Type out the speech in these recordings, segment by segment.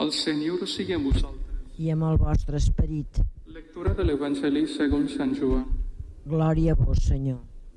El Senyor sigui amb vosaltres. I amb el vostre esperit. Lectura de l'Evangeli segons Sant Joan. Glòria a vos, Senyor.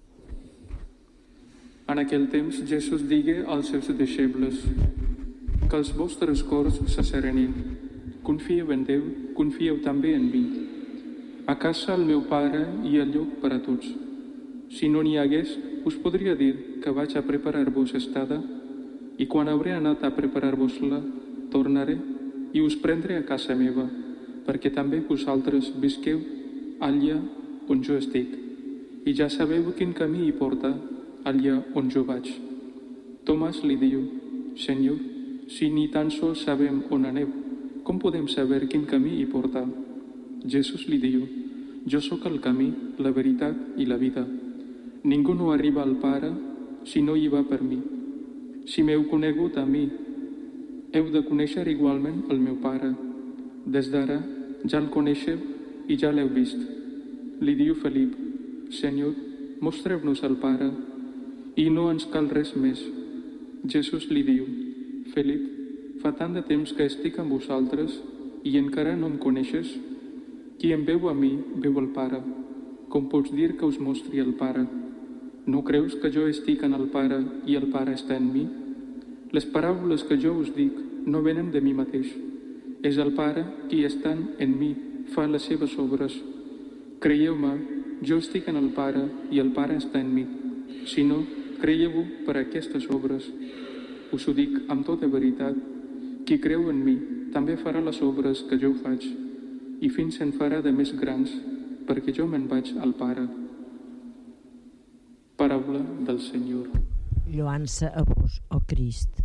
En aquell temps, Jesús digué als seus deixebles: que els vostres cors se serenin. Confieu en Déu, confieu també en mi. A casa el meu Pare hi ha lloc per a tots. Si no n'hi hagués, us podria dir que vaig a preparar-vos estada, i quan hauré anat a preparar-vos-la, tornaré i us prendré a casa meva, perquè també vosaltres visqueu allà on jo estic, i ja sabeu quin camí hi porta allà on jo vaig. Tomàs li diu: Senyor, si ni tan sols sabem on aneu, com podem saber quin camí hi porta? Jesús li diu: jo sóc el camí, la veritat i la vida. Ningú no arriba al Pare si no hi va per mi. Si m'heu conegut a mi, heu de conèixer igualment el meu Pare. Des d'ara ja el coneixeu i ja l'heu vist. Li diu Felip: Senyor, mostreu-nos el Pare i no ens cal res més. Jesús li diu: Felip, fa tant de temps que estic amb vosaltres i encara no em coneixes? Qui em veu a mi, veu el Pare. Com pots dir que us mostri el Pare? No creus que jo estic en el Pare i el Pare està en mi? Les paraules que jo us dic no venen de mi mateix. És el Pare qui estant en mi fa les seves obres. Creieu-me, jo estic en el Pare i el Pare està en mi. Si no, creieu-ho per aquestes obres. Us ho dic amb tota veritat. Qui creu en mi també farà les obres que jo faig, i fins se'n farà de més grans, perquè jo me'n vaig al Pare. Paraula del Senyor. Lloança a vos, ó Crist.